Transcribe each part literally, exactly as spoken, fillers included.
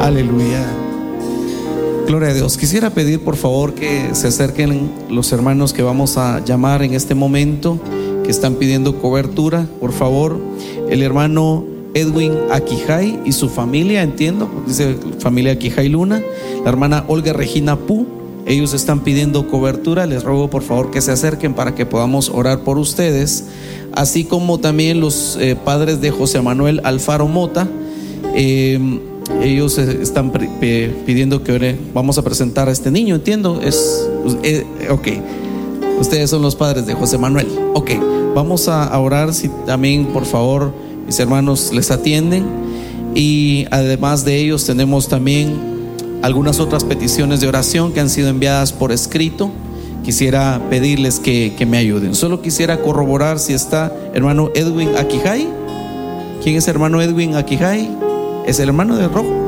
Aleluya. Gloria a Dios. Quisiera pedir por favor que se acerquen los hermanos que vamos a llamar en este momento, que están pidiendo cobertura. Por favor, el hermano Edwin Aquijay y su familia, entiendo, dice familia Aquijay Luna. La hermana Olga Regina Pu, ellos están pidiendo cobertura. Les ruego por favor que se acerquen para que podamos orar por ustedes. Así como también los eh, padres de José Manuel Alfaro Mota. Eh, ellos están pidiendo que ore. Vamos a presentar a este niño, entiendo. Es, eh, ok. Ustedes son los padres de José Manuel. Ok. Vamos a, a orar. Si también, por favor, mis hermanos les atienden. Y además de ellos, tenemos también algunas otras peticiones de oración que han sido enviadas por escrito. Quisiera pedirles que, que me ayuden. Solo quisiera corroborar si está hermano Edwin Aquijay. ¿Quién es hermano Edwin Aquijay? ¿Es el hermano de rojo?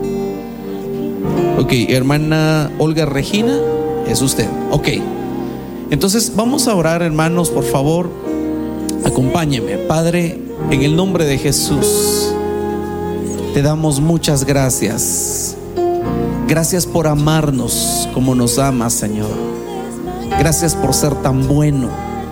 Ok, hermana Olga Regina, es usted. Ok, entonces vamos a orar, hermanos, por favor. Acompáñeme. Padre, en el nombre de Jesús, te damos muchas gracias. Gracias por amarnos como nos amas, Señor. Gracias por ser tan bueno.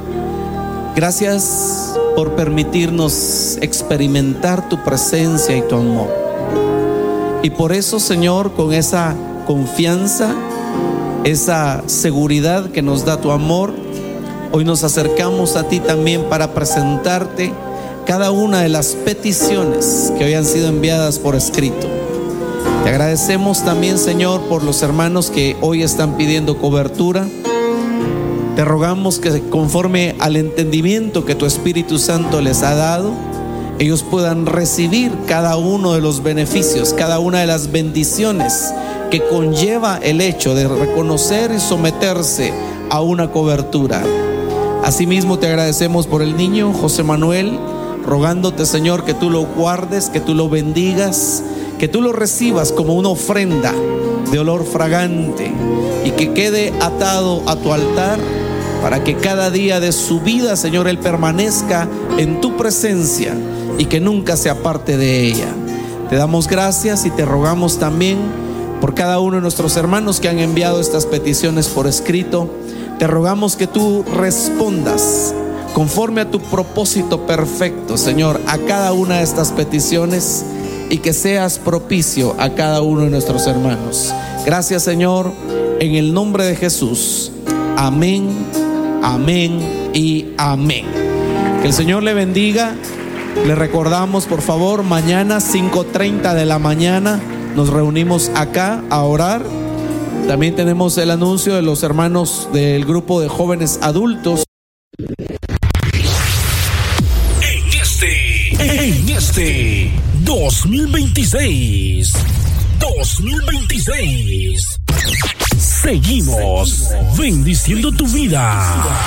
Gracias por permitirnos experimentar tu presencia y tu amor. Y por eso, Señor, con esa confianza, esa seguridad que nos da tu amor, hoy nos acercamos a ti también para presentarte cada una de las peticiones que hoy han sido enviadas por escrito. Te agradecemos también, Señor, por los hermanos que hoy están pidiendo cobertura. Te rogamos que conforme al entendimiento que tu Espíritu Santo les ha dado, ellos puedan recibir cada uno de los beneficios, cada una de las bendiciones que conlleva el hecho de reconocer y someterse a una cobertura. Asimismo te agradecemos por el niño José Manuel, rogándote, Señor, que tú lo guardes, que tú lo bendigas, que tú lo recibas como una ofrenda de olor fragante y que quede atado a tu altar, para que cada día de su vida, Señor, él permanezca en tu presencia y que nunca se aparte de ella. Te damos gracias y te rogamos también por cada uno de nuestros hermanos que han enviado estas peticiones por escrito. Te rogamos que tú respondas conforme a tu propósito perfecto, Señor, a cada una de estas peticiones, y que seas propicio a cada uno de nuestros hermanos. Gracias, Señor, en el nombre de Jesús. Amén, amén y amén. Que el Señor le bendiga. Le recordamos, por favor, mañana cinco treinta de la mañana nos reunimos acá a orar. También tenemos el anuncio de los hermanos del grupo de jóvenes adultos. En este, en este dos mil veintiséis, dos mil veintiséis, seguimos bendiciendo tu vida.